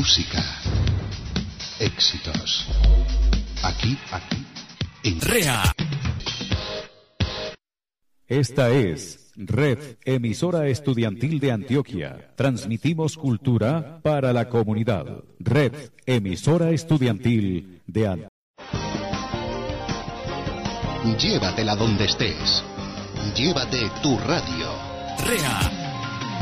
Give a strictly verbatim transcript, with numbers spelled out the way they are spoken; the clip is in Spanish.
Música. Éxitos. Aquí, aquí, en REA. Esta es Red Emisora Estudiantil de Antioquia. Transmitimos cultura para la comunidad. Red Emisora Estudiantil de Antioquia. Llévatela donde estés. Llévate tu radio. REA.